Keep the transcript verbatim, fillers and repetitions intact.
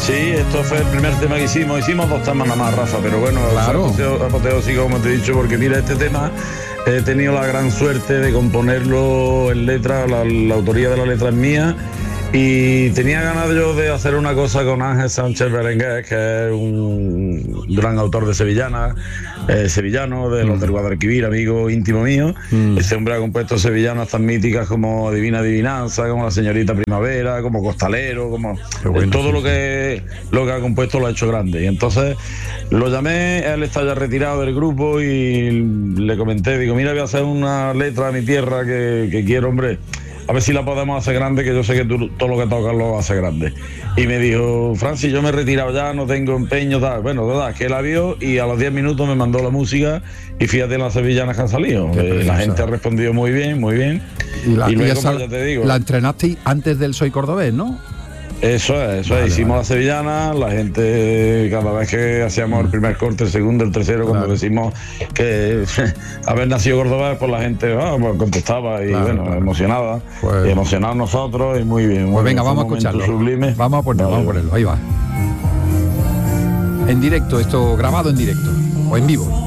Sí, esto fue el primer tema que hicimos. Hicimos dos temas nada más, Rafa, pero bueno, claro. apoteósico, como te he dicho, porque mira, este tema he tenido la gran suerte de componerlo en letra, la, la autoría de la letra es mía. Y tenía ganas yo de hacer una cosa con Ángel Sánchez Berenguer, que es un gran autor de Sevillana, eh, sevillano, de los mm. del Guadalquivir, amigo íntimo mío. Mm. Este hombre ha compuesto sevillanas tan míticas como Divina Adivinanza, como La Señorita Primavera, como Costalero, como bueno, todo sí, lo que lo que ha compuesto lo ha hecho grande. Y entonces lo llamé, él está ya retirado del grupo y le comenté, digo, mira, voy a hacer una letra a mi tierra que, que quiero, hombre, a ver si la podemos hacer grande, que yo sé que tú todo lo que tocas lo hace grande. Y me dijo, Francis, yo me he retirado ya, no tengo empeño, tal. Bueno, verdad, que la vio y a los diez minutos me mandó la música y fíjate las sevillanas que han salido. Eh, la gente ha respondido muy bien, muy bien. Y, la, y luego, y esa, pues, ya te digo, la entrenaste antes del Soy Cordobés, ¿no? Eso es, eso vale, es. Hicimos vale. la sevillana, la gente, cada vez que hacíamos el primer corte, el segundo, el tercero, claro. Cuando decimos que haber nacido Córdoba, pues la gente ah, pues contestaba y claro, bueno, claro. emocionada. Pues, y emocionados nosotros y muy bien. Pues bueno, venga, vamos a escucharlo. Sublime. Vamos a ponerlo, vale, vamos a ponerlo, ahí va. En directo, esto grabado en directo o en vivo.